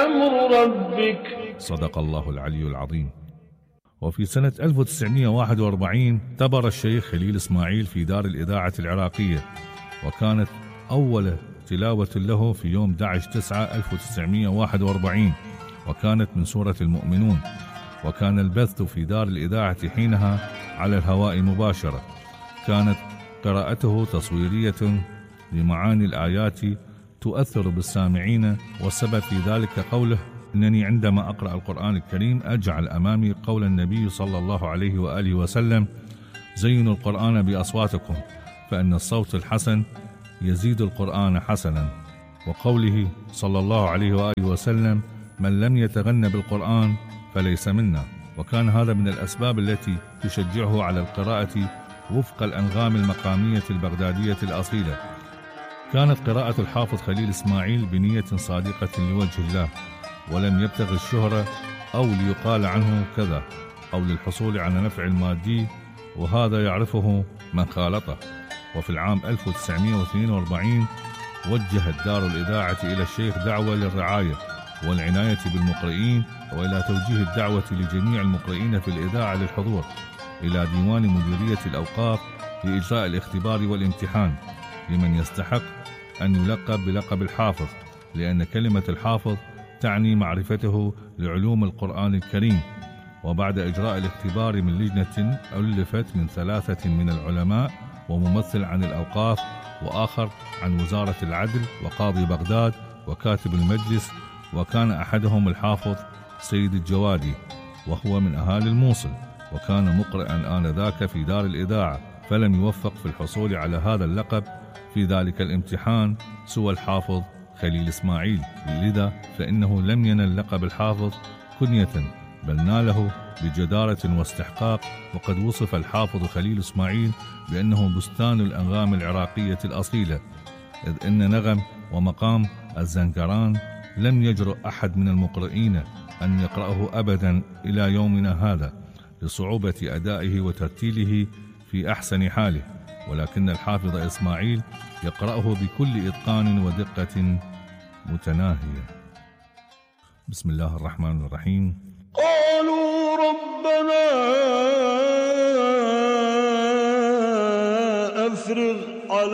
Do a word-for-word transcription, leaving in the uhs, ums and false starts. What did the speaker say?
أمر ربك. صدق الله العلي العظيم. وفي سنة ألف وتسعمائة وواحد وأربعين اعتبر الشيخ خليل إسماعيل في دار الإذاعة العراقية، وكانت أول تلاوة له في يوم أحد عشر تسعة ألف وتسعمائة وواحد وأربعين، وكانت من سورة المؤمنون. وكان البث في دار الإذاعة حينها على الهواء مباشرة. كانت قراءته تصويرية لمعاني الآيات تؤثر بالسامعين، والسبب في ذلك قوله: إنني عندما أقرأ القرآن الكريم أجعل أمامي قول النبي صلى الله عليه وآله وسلم: زينوا القرآن بأصواتكم فإن الصوت الحسن يزيد القرآن حسنا، وقوله صلى الله عليه وآله وسلم: من لم يتغنى بالقرآن فليس منا. وكان هذا من الأسباب التي تشجعه على القراءة وفق الأنغام المقامية البغدادية الأصيلة. كانت قراءة الحافظ خليل إسماعيل بنية صادقة لوجه الله، ولم يبتغ الشهرة أو ليقال عنه كذا أو للحصول على نفع المادي، وهذا يعرفه من خالطه. وفي العام ألف وتسعمائة واثنين وأربعين وجهت دار الإذاعة إلى الشيخ دعوة للرعاية والعناية بالمقرئين، وإلى توجيه الدعوة لجميع المقرئين في الإذاعة للحضور إلى ديوان مديرية الأوقاف لإجراء الاختبار والامتحان لمن يستحق أن يلقب بلقب الحافظ، لأن كلمة الحافظ تعني معرفته لعلوم القرآن الكريم. وبعد إجراء الاختبار من لجنة ألفت من ثلاثة من العلماء، وممثل عن الأوقاف، وآخر عن وزارة العدل، وقاضي بغداد، وكاتب المجلس، وكان أحدهم الحافظ سيد الجوادي وهو من أهالي الموصل، وكان مقرئا آنذاك في دار الإذاعة، فلم يوفق في الحصول على هذا اللقب في ذلك الامتحان سوى الحافظ خليل إسماعيل، لذا فإنه لم ينل لقب الحافظ كنية، بل ناله بجدارة واستحقاق. وقد وصف الحافظ خليل إسماعيل بأنه بستان الأنغام العراقية الأصيلة، إذ إن نغم ومقام الزنكران لم يجرؤ أحد من المقرئين أن يقرأه أبدا إلى يومنا هذا لصعوبة أدائه وترتيله في أحسن حاله، ولكن الحافظ إسماعيل يقرأه بكل إتقان ودقة متناهية. بسم الله الرحمن الرحيم. قالوا ربنا